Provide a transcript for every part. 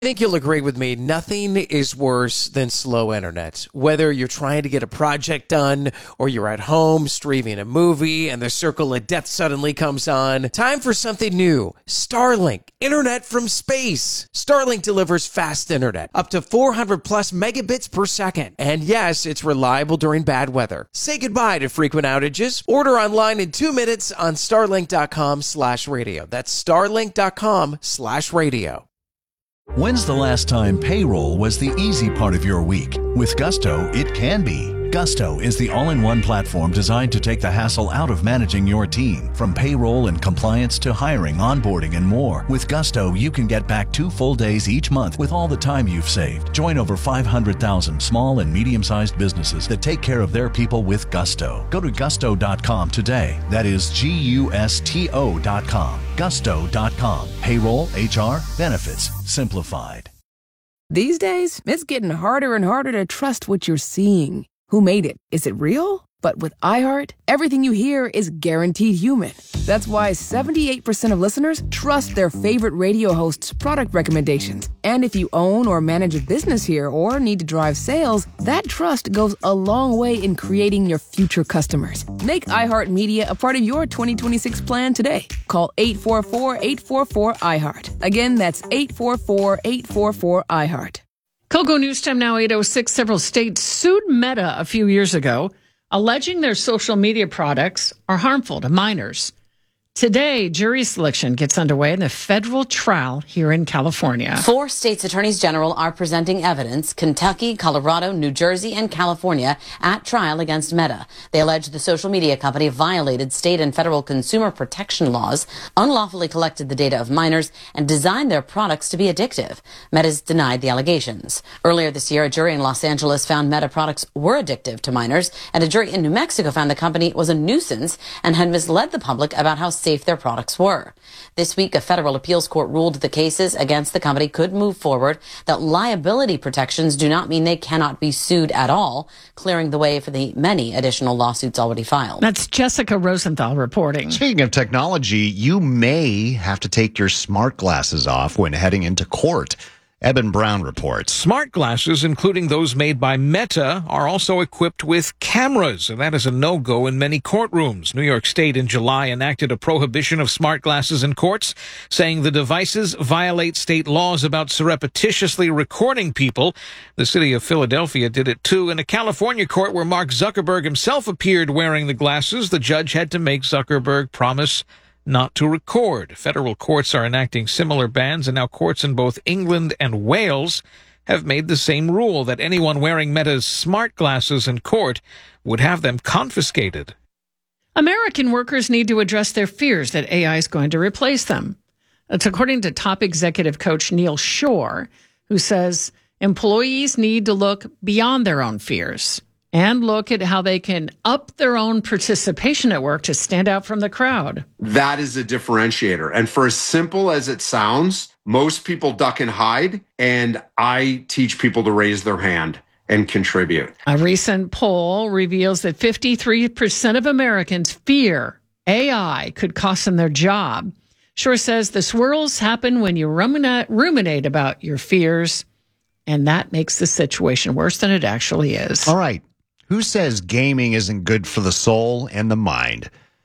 I think you'll agree with me. Nothing is worse than slow internet. Whether you're trying to get a project done or you're at home streaming a movie and the circle of death suddenly comes on, time for something new. Starlink, internet from space. Starlink delivers fast internet, up to 400 plus megabits per second. And yes, it's reliable during bad weather. Say goodbye to frequent outages. Order online in 2 minutes on starlink.com/radio. That's starlink.com/radio. When's the last time payroll was the easy part of your week? With Gusto, it can be. Gusto is the all-in-one platform designed to take the hassle out of managing your team. From payroll and compliance to hiring, onboarding, and more. With Gusto, you can get back 2 full days each month with all the time you've saved. Join over 500,000 small and medium-sized businesses that take care of their people with Gusto. Go to gusto.com today. That is GUSTO.com. Gusto.com. Payroll, HR, benefits, simplified. These days, it's getting harder and harder to trust what you're seeing. Who made it? Is it real? But with iHeart, everything you hear is guaranteed human. That's why 78% of listeners trust their favorite radio hosts' product recommendations. And if you own or manage a business here or need to drive sales, that trust goes a long way in creating your future customers. Make iHeartMedia a part of your 2026 plan today. Call 844-844-iHeart. Again, that's 844-844-iHeart. Kogo News Time now 8:06. Several states sued Meta a few years ago, alleging their social media products are harmful to minors. Today, jury selection gets underway in a federal trial here in California. 4 states' attorneys general are presenting evidence, Kentucky, Colorado, New Jersey, and California, at trial against Meta. They allege the social media company violated state and federal consumer protection laws, unlawfully collected the data of minors, and designed their products to be addictive. Meta's denied the allegations. Earlier this year, a jury in Los Angeles found Meta products were addictive to minors, and a jury in New Mexico found the company was a nuisance and had misled the public about how safe their products were. This week, a federal appeals court ruled the cases against the company could move forward, that liability protections do not mean they cannot be sued at all, clearing the way for the many additional lawsuits already filed. That's Jessica Rosenthal reporting. Speaking of technology, you may have to take your smart glasses off when heading into court. Eben Brown reports. Smart glasses, including those made by Meta, are also equipped with cameras, and that is a no-go in many courtrooms. New York State in July enacted a prohibition of smart glasses in courts, saying the devices violate state laws about surreptitiously recording people. The city of Philadelphia did it too. In a California court where Mark Zuckerberg himself appeared wearing the glasses, the judge had to make Zuckerberg promise not to record. Federal courts are enacting similar bans, and now courts in both England and Wales have made the same rule, that anyone wearing Meta's smart glasses in court would have them confiscated. American workers need to address their fears that AI is going to replace them. That's according to top executive coach Neil Shore, who says employees need to look beyond their own fears and look at how they can up their own participation at work to stand out from the crowd. That is a differentiator. And for as simple as it sounds, most people duck and hide, and I teach people to raise their hand and contribute. A recent poll reveals that 53% of Americans fear AI could cost them their job. Shore says the swirls happen when you ruminate about your fears, and that makes the situation worse than it actually is. All right. Who says gaming isn't good for the soul and the mind?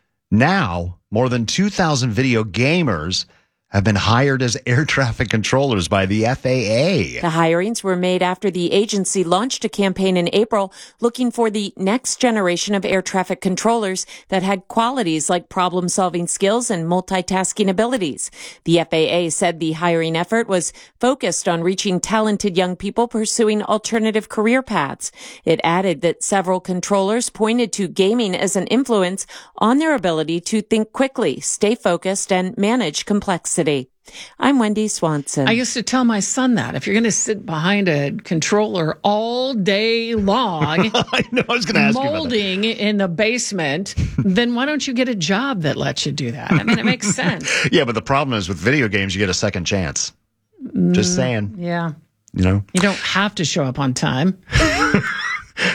Now, more than 2,000 video gamers have been hired as air traffic controllers by the FAA. The hirings were made after the agency launched a campaign in April looking for the next generation of air traffic controllers that had qualities like problem-solving skills and multitasking abilities. The FAA said the hiring effort was focused on reaching talented young people pursuing alternative career paths. It added that several controllers pointed to gaming as an influence on their ability to think quickly, stay focused, and manage complexity. I'm Wendy Swanson. I used to tell my son that if you're going to sit behind a controller all day long, I know, I was going to ask molding you about that. in the basement, then why don't you get a job that lets you do that? I mean, it makes sense. Yeah, but the problem is with video games, you get a second chance. Just saying. Yeah. You know? You don't have to show up on time.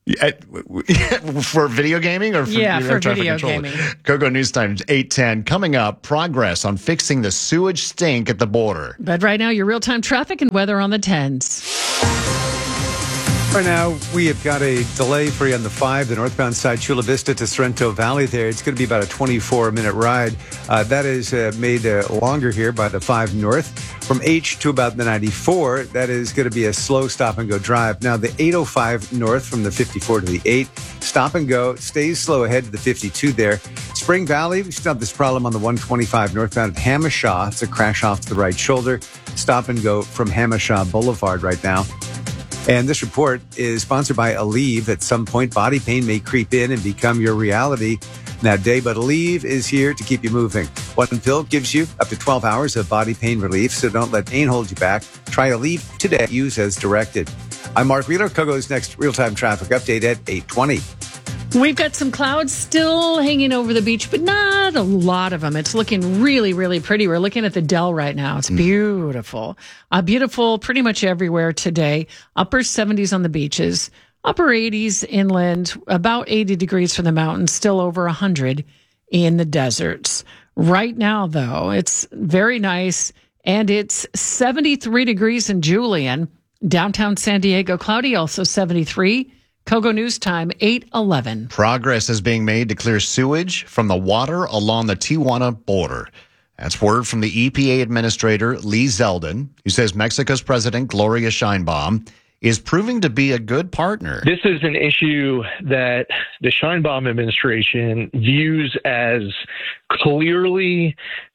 For video gaming or for, for traffic video control? gaming. Coco News Times 8:10. Coming up, progress on fixing the sewage stink at the border. But right now, your real-time traffic and weather on the 10s. Right now, we have got a delay for you on the 5, the northbound side, Chula Vista to Sorrento Valley there. It's going to be about a 24-minute ride. That is made longer here by the 5 north. From H to about the 94, that is going to be a slow stop-and-go drive. Now, the 805 north from the 54 to the 8, stop-and-go, stays slow ahead to the 52 there. Spring Valley, we still have this problem on the 125 northbound at Hamashaw. It's a crash off to the right shoulder. Stop-and-go from Hamashaw Boulevard right now. And this report is sponsored by Aleve. At some point, body pain may creep in and become your reality that day, but Aleve is here to keep you moving. One pill gives you up to 12 hours of body pain relief, so don't let pain hold you back. Try Aleve today. Use as directed. I'm Mark Wheeler. Kogo's next real-time traffic update at 8:20. We've got some clouds still hanging over the beach, but not a lot of them. It's looking really, really pretty. We're looking at the Dell right now. It's beautiful. Beautiful pretty much everywhere today. Upper 70s on the beaches, upper 80s inland, about 80 degrees for the mountains, still over 100 in the deserts. Right now, though, it's very nice, and it's 73 degrees in Julian. Downtown San Diego, cloudy, also 73. Kogo News Time, 8:11. Progress is being made to clear sewage from the water along the Tijuana border. That's word from the EPA Administrator Lee Zeldin, who says Mexico's President Gloria Sheinbaum is proving to be a good partner. This is an issue that the Sheinbaum administration views as clearly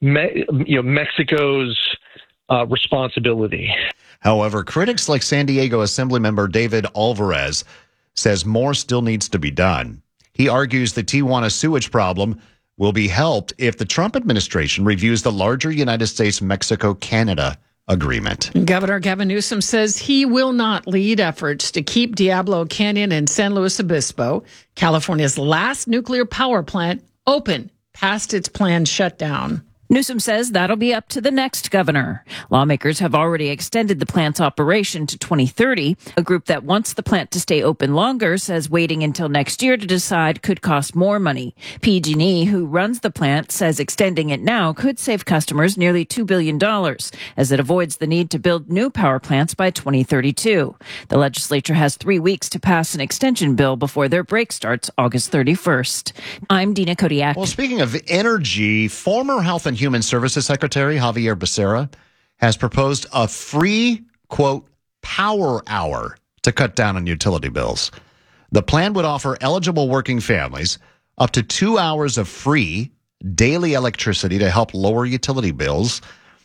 Mexico's responsibility. However, critics like San Diego Assemblymember David Alvarez says more still needs to be done. He argues the Tijuana sewage problem will be helped if the Trump administration reviews the larger United States-Mexico-Canada agreement. Governor Gavin Newsom says he will not lead efforts to keep Diablo Canyon and San Luis Obispo, California's last nuclear power plant, open past its planned shutdown. Newsom says that'll be up to the next governor. Lawmakers have already extended the plant's operation to 2030. A group that wants the plant to stay open longer says waiting until next year to decide could cost more money. PG&E, who runs the plant, says extending it now could save customers nearly $2 billion, as it avoids the need to build new power plants by 2032. The legislature has 3 weeks to pass an extension bill before their break starts August 31st. I'm Dina Kodiak. Well, speaking of energy, former Health and Human Services Secretary Javier Becerra has proposed a free, quote, power hour to cut down on utility bills. The plan would offer eligible working families up to 2 hours of free daily electricity to help lower utility bills.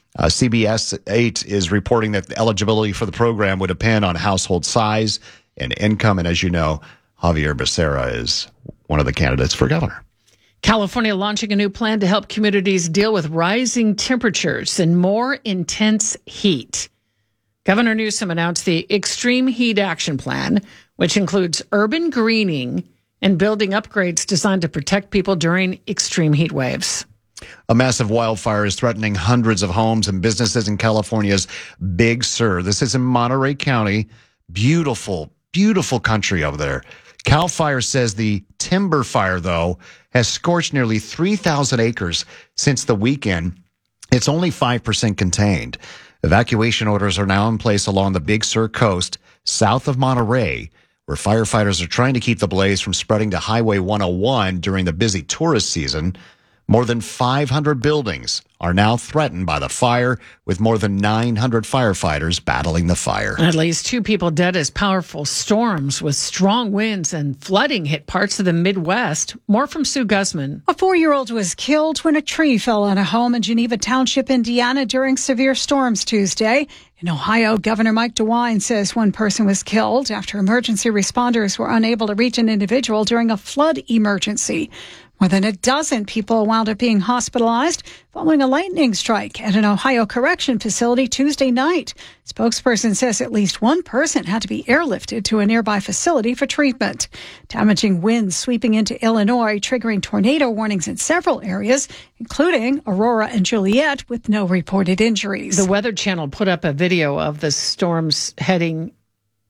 CBS 8 is reporting that the eligibility for the program would depend on household size and income. And as you know, Javier Becerra is one of the candidates for governor. California launching a new plan to help communities deal with rising temperatures and more intense heat. Governor Newsom announced the Extreme Heat Action Plan, which includes urban greening and building upgrades designed to protect people during extreme heat waves. A massive wildfire is threatening hundreds of homes and businesses in California's Big Sur. This is in Monterey County. Beautiful, beautiful country over there. CAL FIRE says the timber fire, though, has scorched nearly 3,000 acres since the weekend. It's only 5% contained. Evacuation orders are now in place along the Big Sur coast, south of Monterey, where firefighters are trying to keep the blaze from spreading to Highway 101 during the busy tourist season. More than 500 buildings are now threatened by the fire, with more than 900 firefighters battling the fire. At least 2 people dead as powerful storms with strong winds and flooding hit parts of the Midwest. More from Sue Guzman. A 4-year-old was killed when a tree fell on a home in Geneva Township, Indiana during severe storms Tuesday. In Ohio, Governor Mike DeWine says one person was killed after emergency responders were unable to reach an individual during a flood emergency. More than a dozen people wound up being hospitalized following a lightning strike at an Ohio correction facility Tuesday night. Spokesperson says at least one person had to be airlifted to a nearby facility for treatment. Damaging winds sweeping into Illinois, triggering tornado warnings in several areas, including Aurora and Juliet, with no reported injuries. The Weather Channel put up a video of the storms heading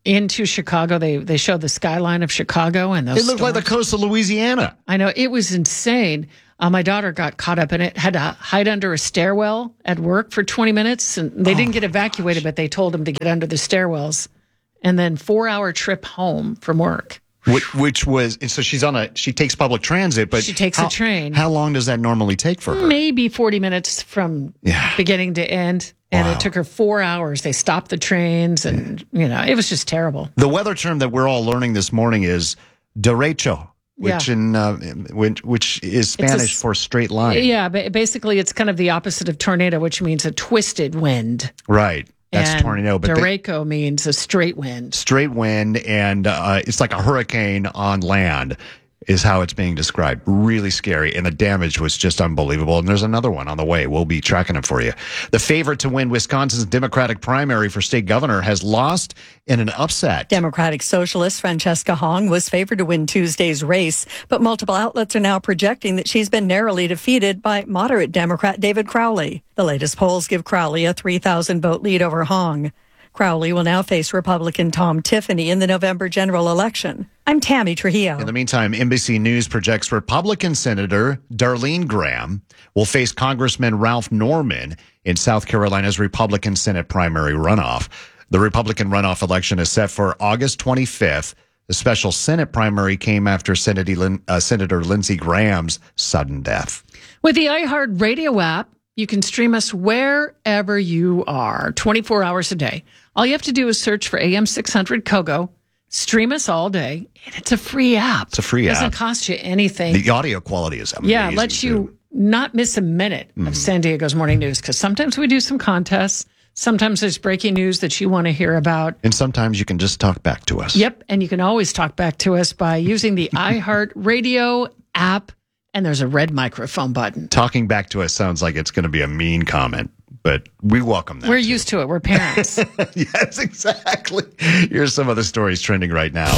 into Chicago. They showed the skyline of Chicago and those It looked like the coast of Louisiana. I know. It was insane. My daughter got caught up in it, had to hide under a stairwell at work for 20 minutes. And they didn't get evacuated, but they told them to get under the stairwells. And then 4-hour trip home from work. Which was, so she takes public transit, but she takes a train. How long does that normally take for her? Maybe 40 minutes from beginning to end. And it took her 4 hours. They stopped the trains and, it was just terrible. The weather term that we're all learning this morning is derecho, which is Spanish for straight line. Yeah, but basically it's kind of the opposite of tornado, which means a twisted wind. Right. That's and tornado. But derecho means a straight wind. Straight wind, and it's like a hurricane on land is how it's being described. Really scary, and the damage was just unbelievable. And there's another one on the way. We'll be tracking it for you. The favorite to win Wisconsin's Democratic primary for state governor has lost in an upset. Democratic Socialist Francesca Hong was favored to win Tuesday's race, but multiple outlets are now projecting that she's been narrowly defeated by moderate Democrat David Crowley. The latest polls give Crowley a 3,000-vote lead over Hong. Crowley will now face Republican Tom Tiffany in the November general election. I'm Tammy Trujillo. In the meantime, NBC News projects Republican Senator Darlene Graham will face Congressman Ralph Norman in South Carolina's Republican Senate primary runoff. The Republican runoff election is set for August 25th. The special Senate primary came after Senator Lindsey Graham's sudden death. With the iHeartRadio app, you can stream us wherever you are, 24 hours a day. All you have to do is search for AM 600 Kogo, stream us all day, and it's a free app. It's a free app. It doesn't cost you anything. The audio quality is amazing. Yeah, it lets you not miss a minute of San Diego's morning news, because sometimes we do some contests. Sometimes there's breaking news that you want to hear about. And sometimes you can just talk back to us. Yep, and you can always talk back to us by using the iHeartRadio app, and there's a red microphone button. Talking back to us sounds like it's going to be a mean comment, but we welcome that. We're used to it. We're parents. Yes, exactly. Here's some of the stories trending right now.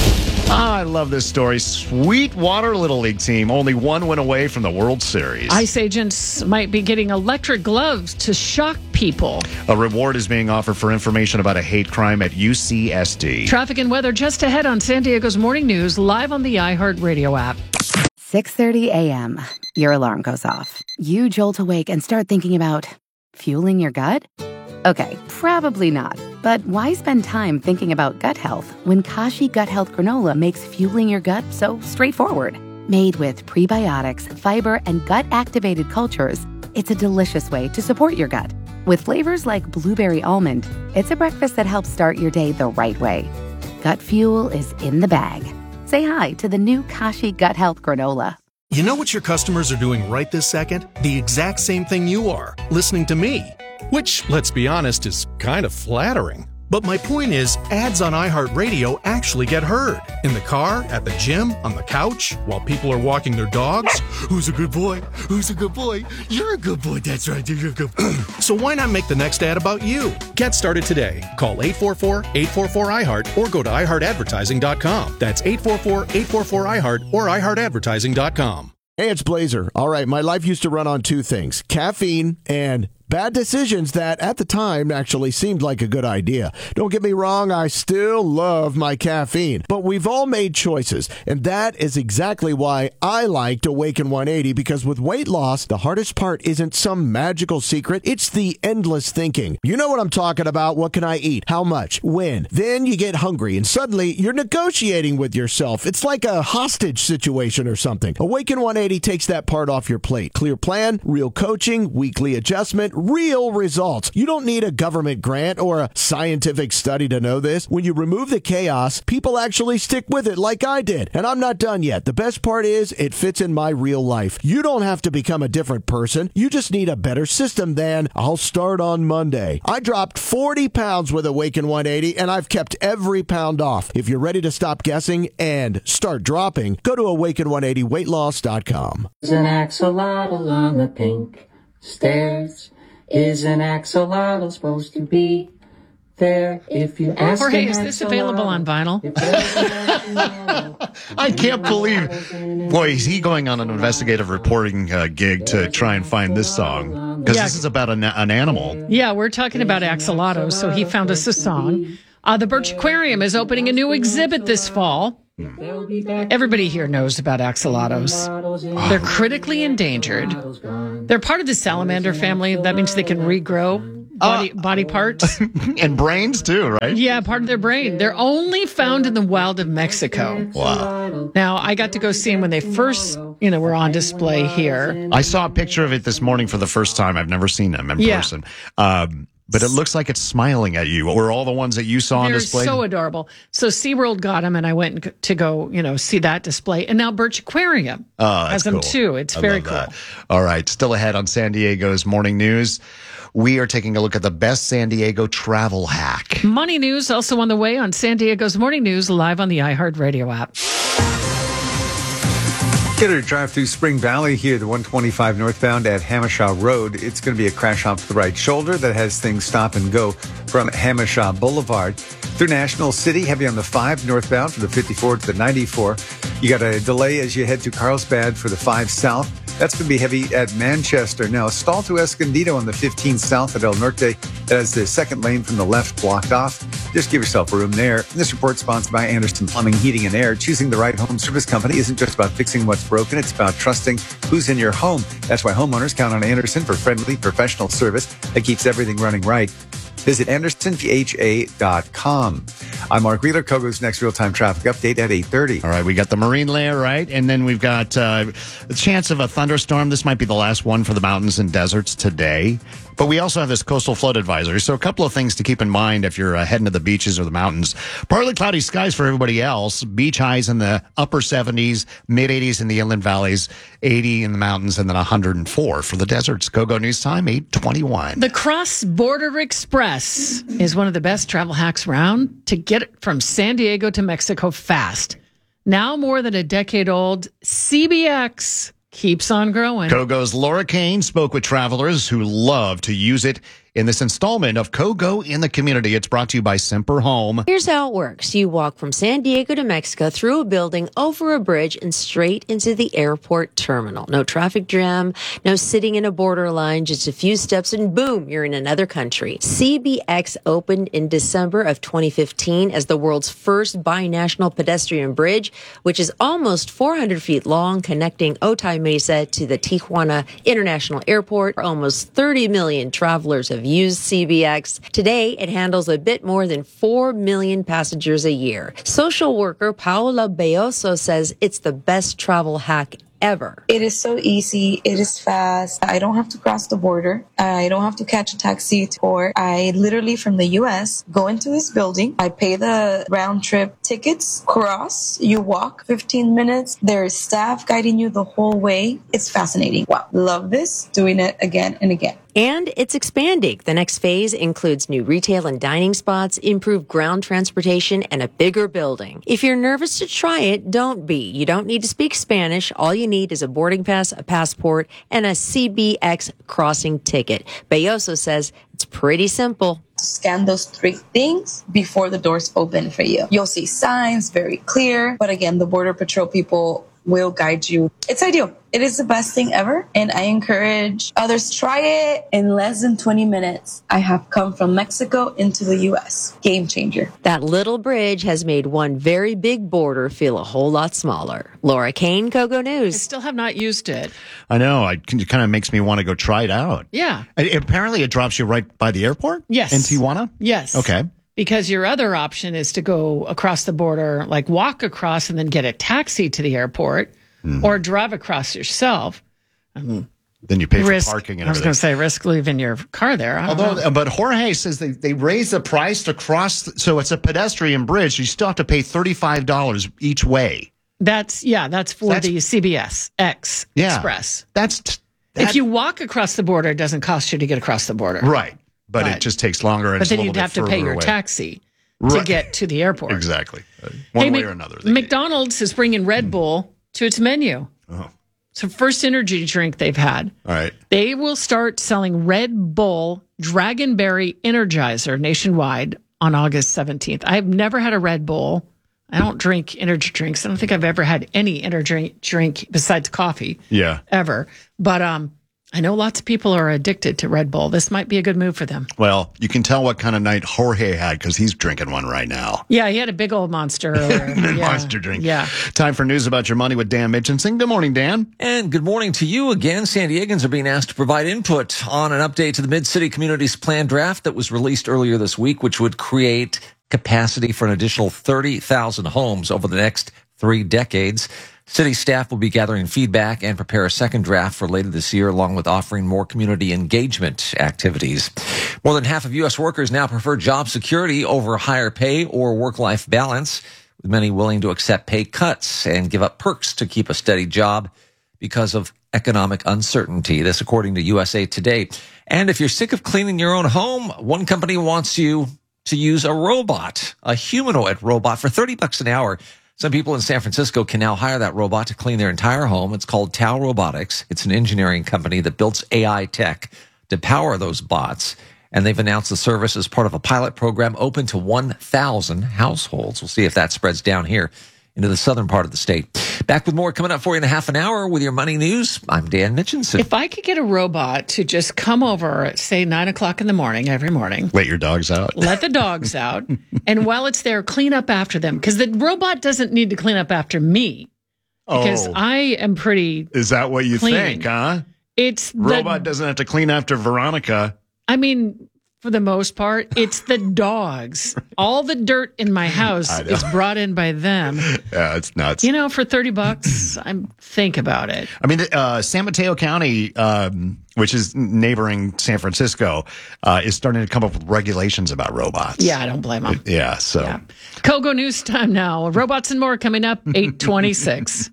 I love this story. Sweetwater Little League team only one win away from the World Series. ICE agents might be getting electric gloves to shock people. A reward is being offered for information about a hate crime at UCSD. Traffic and weather just ahead on San Diego's Morning News, live on the iHeartRadio app. 6:30 a.m. Your alarm goes off. You jolt awake and start thinking about fueling your gut? Okay, probably not. But why spend time thinking about gut health when Kashi Gut Health Granola makes fueling your gut so straightforward? Made with prebiotics, fiber, and gut-activated cultures, it's a delicious way to support your gut. With flavors like blueberry almond, it's a breakfast that helps start your day the right way. Gut fuel is in the bag. Say hi to the new Kashi Gut Health Granola. You know what your customers are doing right this second? The exact same thing you are, listening to me. Which, let's be honest, is kind of flattering. But my point is, ads on iHeartRadio actually get heard. In the car, at the gym, on the couch, while people are walking their dogs. Who's a good boy? Who's a good boy? You're a good boy, that's right, you're a good boy. So why not make the next ad about you? Get started today. Call 844-844-iHeart or go to iHeartAdvertising.com. That's 844-844-iHeart or iHeartAdvertising.com. Hey, it's Blazer. All right, my life used to run on two things, caffeine and bad decisions that at the time actually seemed like a good idea. Don't get me wrong, I still love my caffeine, but we've all made choices, and that is exactly why I liked Awaken 180, because with weight loss, the hardest part isn't some magical secret, it's the endless thinking. You know what I'm talking about. What can I eat? How much? When? Then you get hungry, and suddenly you're negotiating with yourself. It's like a hostage situation or something. Awaken 180 takes that part off your plate. Clear plan, real coaching, weekly adjustment, real results. You don't need a government grant or a scientific study to know this. When you remove the chaos, people actually stick with it like I did. And I'm not done yet. The best part is it fits in my real life. You don't have to become a different person. You just need a better system than I'll start on Monday. I dropped 40 pounds with Awaken 180 and I've kept every pound off. If you're ready to stop guessing and start dropping, go to awaken180weightloss.com. Is an axolotl on the pink stairs? Is an axolotl supposed to be there? If you ask Jorge, is this available on vinyl? I can't believe. Boy, is he going on an investigative reporting gig to try and find this song? Because this is about an animal. Yeah, we're talking about axolotls, so he found us a song. The Birch Aquarium is opening a new exhibit this fall. Everybody here knows about axolotls. They're critically endangered. They're part of the salamander family. That means they can regrow body parts. And brains too, right? Yeah, part of their brain. They're only found in the wild of Mexico. Wow. Now, I got to go see them when they first, were on display here. I saw a picture of it this morning for the first time. I've never seen them in person. But it looks like it's smiling at you. Or all the ones that you saw on display? They're so adorable. So SeaWorld got them, and I went to go, see that display. And now Birch Aquarium has them, too. It's very cool. That. All right. Still ahead on San Diego's Morning News. We are taking a look at the best San Diego travel hack. Money news also on the way on San Diego's Morning News, live on the iHeartRadio app. Get her to drive through Spring Valley here, the 125 northbound at Hamishaw Road. It's going to be a crash off the right shoulder that has things stop and go from Hamishaw Boulevard. Through National City, heavy on the 5 northbound from the 54 to the 94. You got a delay as you head to Carlsbad for the 5 south. That's going to be heavy at Manchester. Now, stall to Escondido on the 15 south at El Norte. That has the second lane from the left blocked off. Just give yourself room there. This report sponsored by Anderson Plumbing, Heating, and Air. Choosing the right home service company isn't just about fixing what's broken. It's about trusting who's in your home. That's why homeowners count on Anderson for friendly, professional service that keeps everything running right. Visit AndersonPHA.com. I'm Mark Wheeler. Kogo's next real-time traffic update at 8:30. All right, we got the marine layer, right? And then we've got the chance of a thunderstorm. This might be the last one for the mountains and deserts today. But we also have this coastal flood advisory. So a couple of things to keep in mind if you're heading to the beaches or the mountains. Partly cloudy skies for everybody else. Beach highs in the upper 70s, mid-80s in the inland valleys, 80 in the mountains, and then 104 for the deserts. Kogo News Time, 8:21. The Cross Border Express is one of the best travel hacks around to get it from San Diego to Mexico fast. Now more than a decade old, CBX keeps on growing. Kogo's Laura Kane spoke with travelers who love to use it in this installment of Kogo in the Community. It's brought to you by Semper Home. Here's how it works. You walk from San Diego to Mexico through a building, over a bridge, and straight into the airport terminal. No traffic jam, no sitting in a border line, just a few steps and boom, you're in another country. CBX opened in December of 2015 as the world's first binational pedestrian bridge, which is almost 400 feet long, connecting Otay Mesa to the Tijuana International Airport. Almost 30 million travelers have used CBX. Today, it handles a bit more than 4 million passengers a year. Social worker Paola Belloso says it's the best travel hack ever. It is so easy. It is fast. I don't have to cross the border. I don't have to catch a taxi to port. I literally, from the U.S., go into this building. I pay the round trip tickets, cross, you walk 15 minutes. There is staff guiding you the whole way. It's fascinating. Wow. Love this. Doing it again and again. And it's expanding. The next phase includes new retail and dining spots, improved ground transportation, and a bigger building. If you're nervous to try it, don't be. You don't need to speak Spanish. All you need is a boarding pass, a passport, and a CBX crossing ticket. Belloso says it's pretty simple. Scan those 3 things before the doors open for you. You'll see signs, very clear. But again, the Border Patrol people will guide you. It's ideal. It is the best thing ever, and I encourage others to try it in less than 20 minutes. I have come from Mexico into the U.S. Game changer. That little bridge has made one very big border feel a whole lot smaller. Laura Kane, Kogo News. I still have not used it. I know. It kind of makes me want to go try it out. Yeah. Apparently, it drops you right by the airport? Yes. In Tijuana? Yes. Okay. Because your other option is to go across the border, like walk across and then get a taxi to the airport, or drive across yourself. Then you pay for parking and everything. I was going to say, risk leaving your car there. But Jorge says they raised the price to cross, so it's a pedestrian bridge. You still have to pay $35 each way. That's for the CBS X Express. If you walk across the border, it doesn't cost you to get across the border. Right. But it just takes longer. And but then you'd have to pay your taxi to get to the airport. Exactly. One way or another. McDonald's is bringing Red Bull to its menu. Oh. It's the first energy drink they've had. All right. They will start selling Red Bull Dragonberry Energizer nationwide on August 17th. I've never had a Red Bull. I don't drink energy drinks. I don't think I've ever had any energy drink besides coffee. Yeah. Ever. But I know lots of people are addicted to Red Bull. This might be a good move for them. Well, you can tell what kind of night Jorge had because he's drinking one right now. Yeah, he had a big old monster earlier. Monster drink. Yeah. Time for news about your money with Dan Mitchinson. Good morning, Dan. And good morning to you again. San Diegans are being asked to provide input on an update to the Mid-City Communities Plan draft that was released earlier this week, which would create capacity for an additional 30,000 homes over the next 3 decades. City staff will be gathering feedback and prepare a second draft for later this year, along with offering more community engagement activities. More than half of U.S. workers now prefer job security over higher pay or work-life balance, with many willing to accept pay cuts and give up perks to keep a steady job because of economic uncertainty. This according to USA Today. And if you're sick of cleaning your own home, one company wants you to use a robot, a humanoid robot, for $30 an hour. Some people in San Francisco can now hire that robot to clean their entire home. It's called Tau Robotics. It's an engineering company that builds AI tech to power those bots. And they've announced the service as part of a pilot program open to 1,000 households. We'll see if that spreads down here into the southern part of the state. Back with more coming up for you in a half an hour with your money news. I'm Dan Mitchinson. If I could get a robot to just come over at, say, 9 o'clock in the morning, every morning. Let your dogs out. Let the dogs out. And while it's there, clean up after them. Because the robot doesn't need to clean up after me. Because I am pretty Is that what you clean. think, huh? It's robot doesn't have to clean after Veronica. I mean, for the most part, it's the dogs. All the dirt in my house is brought in by them. Yeah, it's nuts. You know, for $30, think about it. I mean, San Mateo County, which is neighboring San Francisco, is starting to come up with regulations about robots. Yeah, I don't blame them. Yeah, so. Yeah. Kogo News time now. Robots and more coming up, 8:26.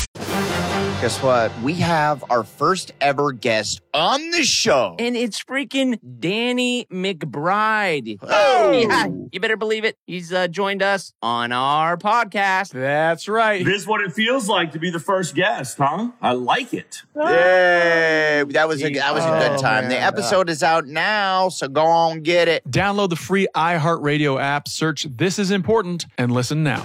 Guess what? We have our first ever guest on the show. And it's freaking Danny McBride. Oh! Yeah, you better believe it. He's joined us on our podcast. That's right. This is what it feels like to be the first guest, huh? I like it. Yay! That was a good time. Man. The episode is out now, so go on get it. Download the free iHeartRadio app, search This Is Important, and listen now.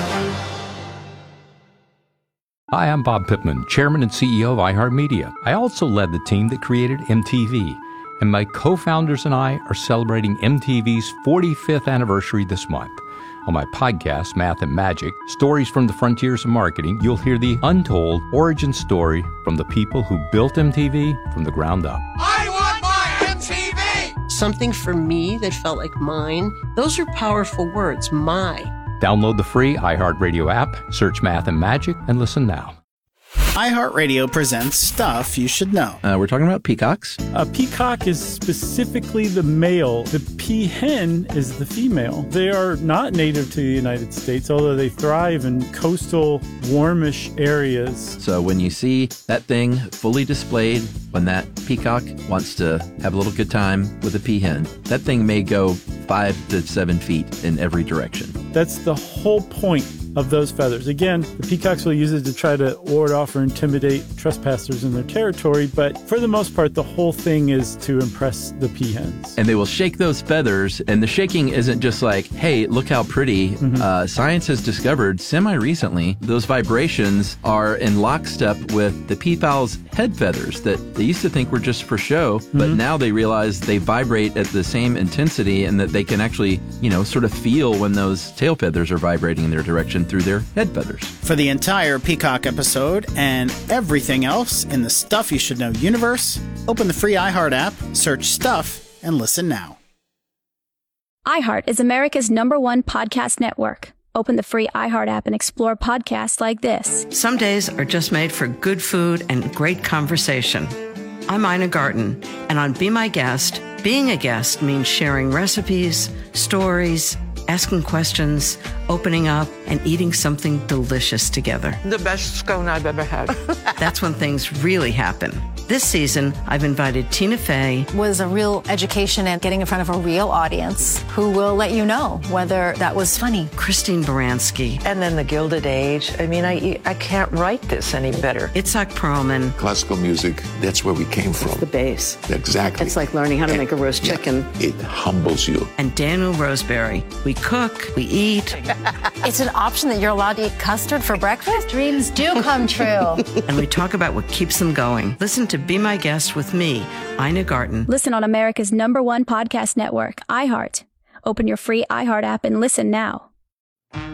Hi, I'm Bob Pittman, Chairman and CEO of iHeartMedia. I also led the team that created MTV, and my co-founders and I are celebrating MTV's 45th anniversary this month. On my podcast, Math and Magic, Stories from the Frontiers of Marketing, you'll hear the untold origin story from the people who built MTV from the ground up. I want my MTV! Something for me that felt like mine. Those are powerful words, my. Download the free iHeartRadio app, search Math and Magic, and listen now. iHeartRadio presents Stuff You Should Know. We're talking about peacocks. A peacock is specifically the male. The peahen is the female. They are not native to the United States, although they thrive in coastal, warmish areas. So when you see that thing fully displayed, when that peacock wants to have a little good time with a peahen, that thing may go 5 to 7 feet in every direction. That's the whole point of those feathers. Again, the peacocks will use it to try to ward off or intimidate trespassers in their territory, but for the most part, the whole thing is to impress the peahens. And they will shake those feathers, and the shaking isn't just like, hey, look how pretty. Mm-hmm. Science has discovered semi-recently those vibrations are in lockstep with the peafowl's head feathers that they used to think were just for show, but now they realize they vibrate at the same intensity and that they can actually, sort of feel when those tail feathers are vibrating in their direction through their head feathers. For the entire Peacock episode and everything else in the Stuff You Should Know universe, open the free iHeart app, search Stuff, and listen now. iHeart is America's #1 podcast network. Open the free iHeart app and explore podcasts like this. Some days are just made for good food and great conversation. I'm Ina Garten, and on Be My Guest, being a guest means sharing recipes, stories, asking questions, opening up, and eating something delicious together. The best scone I've ever had. That's when things really happen. This season, I've invited Tina Fey. Was a real education and getting in front of a real audience who will let you know whether that was funny. Christine Baranski. And then the Gilded Age. I mean, I can't write this any better. Itzhak Perlman. Classical music, that's where we came from. It's the base. Exactly. It's like learning how to make a roast chicken. It humbles you. And Daniel Roseberry. We cook, we eat. It's an option that you're allowed to eat custard for breakfast? Dreams do come true. And we talk about what keeps them going. Listen to Be My Guest with me, Ina Garten. Listen on America's #1 podcast network, iHeart. Open your free iHeart app and listen now.